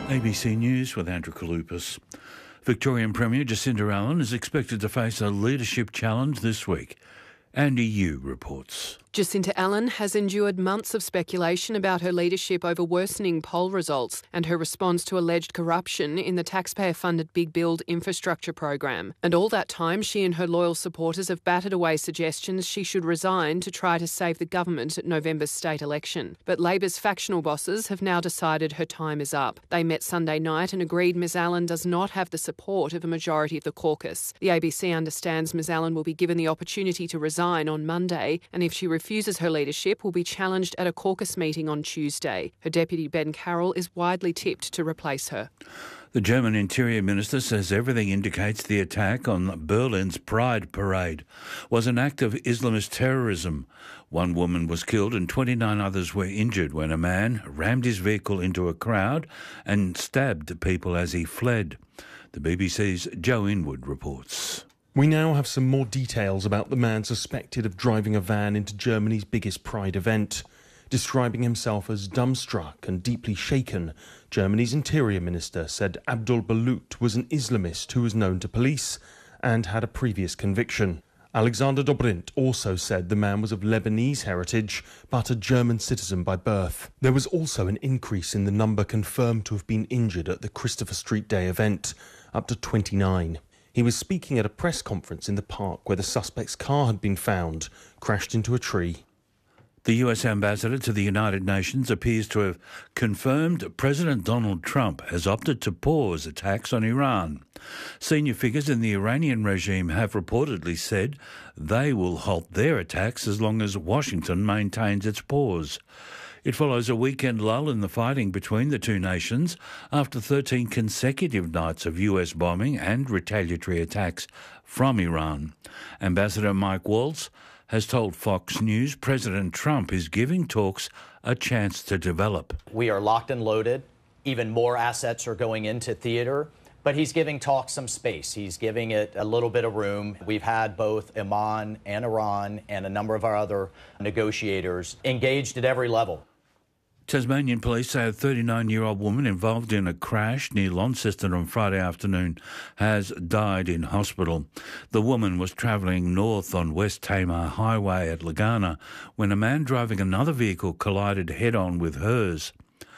ABC News with Andrew Kalupas. Victorian Premier Jacinda Allen is expected to face a leadership challenge this week. Andy Yu reports. Jacinda Allen has endured months of speculation about her leadership over worsening poll results and her response to alleged corruption in the taxpayer-funded Big Build infrastructure program. And all that time, she and her loyal supporters have battered away suggestions she should resign to try to save the government at November's state election. But Labor's factional bosses have now decided her time is up. They met Sunday night and agreed Ms Allen does not have the support of a majority of the caucus. The ABC understands Ms Allen will be given the opportunity to resign on Monday, and if she refuses her leadership, will be challenged at a caucus meeting on Tuesday. Her deputy Ben Carroll is widely tipped to replace her. The German Interior Minister says everything indicates the attack on Berlin's Pride Parade was an act of Islamist terrorism. One woman was killed and 29 others were injured when a man rammed his vehicle into a crowd and stabbed people as he fled. The BBC's Joe Inwood reports. We now have some more details about the man suspected of driving a van into Germany's biggest Pride event. Describing himself as dumbstruck and deeply shaken, Germany's Interior Minister said Abdul Balut was an Islamist who was known to police and had a previous conviction. Alexander Dobrindt also said the man was of Lebanese heritage but a German citizen by birth. There was also an increase in the number confirmed to have been injured at the Christopher Street Day event, up to 29. He was speaking at a press conference in the park where the suspect's car had been found, crashed into a tree. The US ambassador to the United Nations appears to have confirmed President Donald Trump has opted to pause attacks on Iran. Senior figures in the Iranian regime have reportedly said they will halt their attacks as long as Washington maintains its pause. It follows a weekend lull in the fighting between the two nations after 13 consecutive nights of US bombing and retaliatory attacks from Iran. Ambassador Mike Waltz has told Fox News President Trump is giving talks a chance to develop. We are locked and loaded. Even more assets are going into theater. But he's giving talks some space. He's giving it a little bit of room. We've had both Oman and Iran and a number of our other negotiators engaged at every level. Tasmanian police say a 39-year-old woman involved in a crash near Launceston on Friday afternoon has died in hospital. The woman was travelling north on West Tamar Highway at Lagana when a man driving another vehicle collided head-on with hers.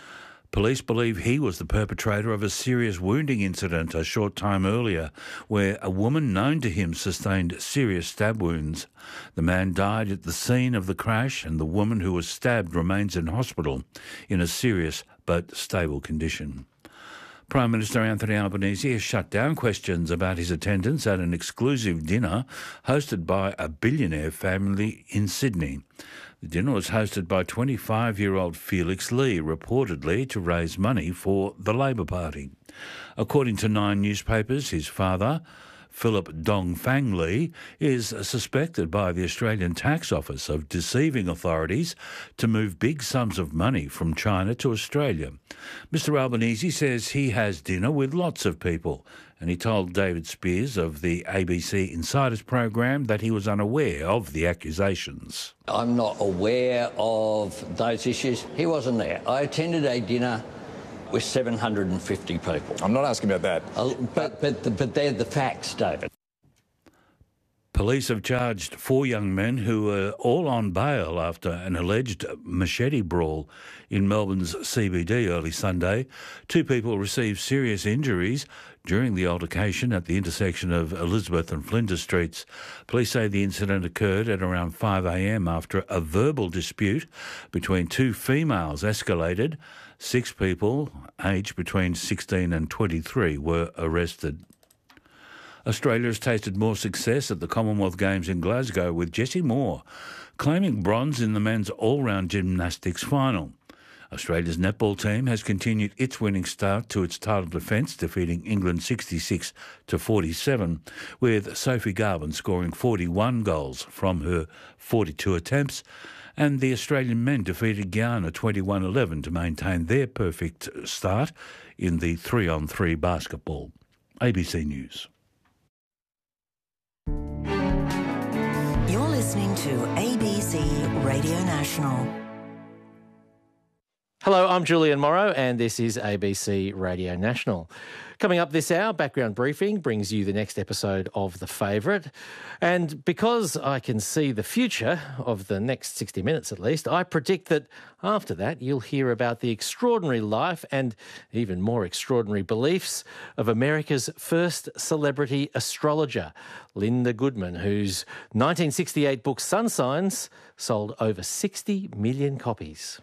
Police believe he was the perpetrator of a serious wounding incident a short time earlier, where a woman known to him sustained serious stab wounds. The man died at the scene of the crash, and the woman who was stabbed remains in hospital in a serious but stable condition. Prime Minister Anthony Albanese has shut down questions about his attendance at an exclusive dinner hosted by a billionaire family in Sydney. The dinner was hosted by 25-year-old Felix Lee, reportedly to raise money for the Labor Party. According to 9 newspapers, his father, Philip Dong Fang Lee, is suspected by the Australian Tax Office of deceiving authorities to move big sums of money from China to Australia. Mr Albanese says he has dinner with lots of people, and he told David Spears of the ABC Insiders program that he was unaware of the accusations. I'm not aware of those issues. He wasn't there. I attended a dinner with 750 people. I'm not asking about that. But they're the facts, David. Police have charged 4 young men who were all on bail after an alleged machete brawl in Melbourne's CBD early Sunday. 2 people received serious injuries during the altercation at the intersection of Elizabeth and Flinders Streets. Police say the incident occurred at around 5 a.m. after a verbal dispute between 2 females escalated. 6 people, aged between 16 and 23, were arrested. Australia has tasted more success at the Commonwealth Games in Glasgow, with Jessie Moore claiming bronze in the men's all-round gymnastics final. Australia's netball team has continued its winning start to its title defence, defeating England 66-47, with Sophie Garvin scoring 41 goals from her 42 attempts, and the Australian men defeated Guyana 21-11 to maintain their perfect start in the 3-on-3 basketball. ABC News. You're listening to ABC Radio National. Hello, I'm Julian Morrow and this is ABC Radio National. Coming up this hour, Background Briefing brings you the next episode of The Favourite. And because I can see the future of the next 60 minutes at least, I predict that after that you'll hear about the extraordinary life and even more extraordinary beliefs of America's first celebrity astrologer, Linda Goodman, whose 1968 book Sun Signs sold over 60 million copies.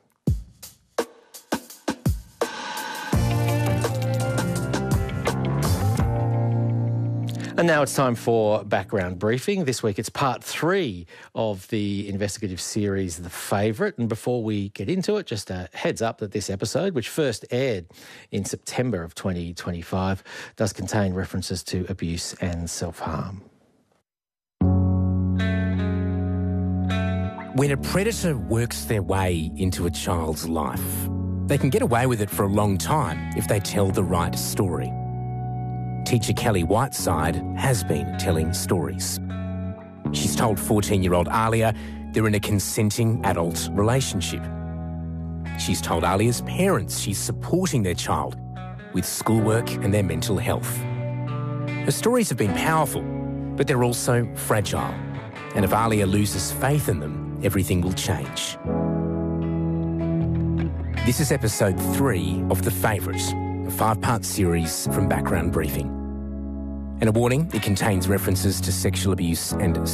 And now it's time for Background Briefing. This week it's part 3 of the investigative series The Favourite. And before we get into it, just a heads up that this episode, which first aired in September of 2025, does contain references to abuse and self-harm. When a predator works their way into a child's life, they can get away with it for a long time if they tell the right story. Teacher Kelly Whiteside has been telling stories. She's told 14-year-old Alia they're in a consenting adult relationship. She's told Alia's parents she's supporting their child with schoolwork and their mental health. Her stories have been powerful, but they're also fragile. And if Alia loses faith in them, everything will change. This is episode 3 of The Favourite, a 5-part series from Background Briefing. And a warning, it contains references to sexual abuse and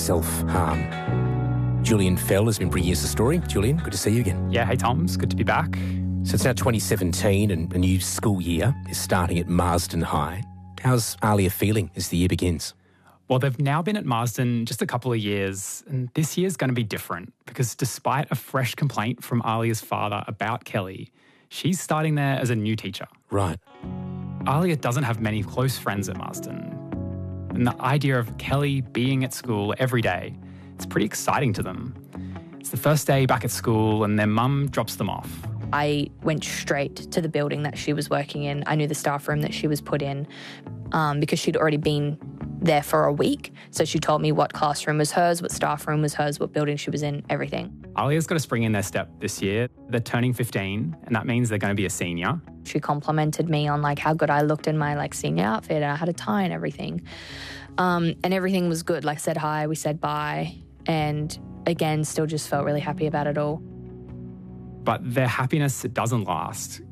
self-harm. Julian Fell has been bringing us the story. Julian, good to see you again. Yeah, hey Tom, it's good to be back. So it's now 2017 and a new school year is starting at Marsden High. How's Alia feeling as the year begins? Well, they've now been at Marsden just a couple of years, and this year's going to be different because despite a fresh complaint from Alia's father about Kelly, she's starting there as a new teacher. Right. Alia doesn't have many close friends at Marsden. And the idea of Kelly being at school every day, it's pretty exciting to them. It's the first day back at school and their mum drops them off. I went straight to the building that she was working in. I knew the staff room that she was put in because she'd already been there for a week. So she told me what classroom was hers, what staff room was hers, what building she was in, everything. Alia's got a spring in their step this year. They're turning 15, and that means they're going to be a senior. She complimented me on how good I looked in my senior outfit, and I had a tie and everything. And everything was good. Said hi, we said bye, and again, still just felt really happy about it all. But their happiness, it doesn't last.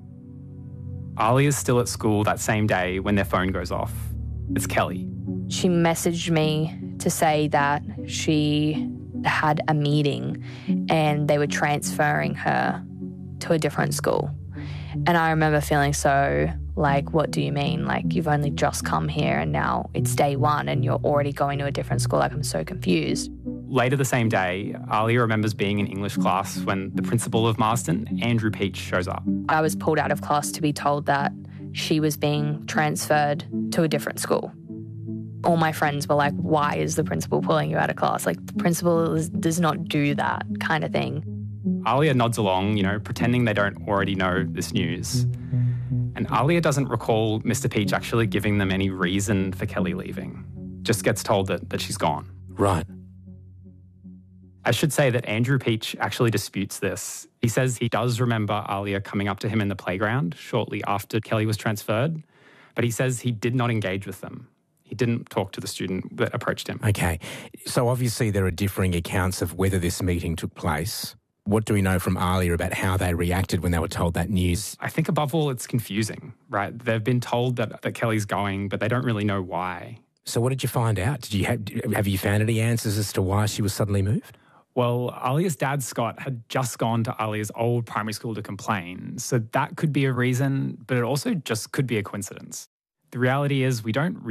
Alia's still at school that same day when their phone goes off. It's Kelly. She messaged me to say that she had a meeting and they were transferring her to a different school. And I remember feeling so what do you mean? You've only just come here and now it's day one and you're already going to a different school. I'm so confused. Later the same day, Alia remembers being in English class when the principal of Marsden, Andrew Peach, shows up. I was pulled out of class to be told that she was being transferred to a different school. All my friends were like, why is the principal pulling you out of class? The principal does not do that kind of thing. Alia nods along, pretending they don't already know this news. And Alia doesn't recall Mr. Peach actually giving them any reason for Kelly leaving. Just gets told that she's gone. Right. I should say that Andrew Peach actually disputes this. He says he does remember Alia coming up to him in the playground shortly after Kelly was transferred, but he says he did not engage with them. He didn't talk to the student that approached him. Okay. So obviously there are differing accounts of whether this meeting took place. What do we know from Alia about how they reacted when they were told that news? I think above all, it's confusing, right? They've been told that Kelly's going, but they don't really know why. So what did you find out? Have you found any answers as to why she was suddenly moved? Well, Alia's dad, Scott, had just gone to Alia's old primary school to complain. So that could be a reason, but it also just could be a coincidence. The reality is we don't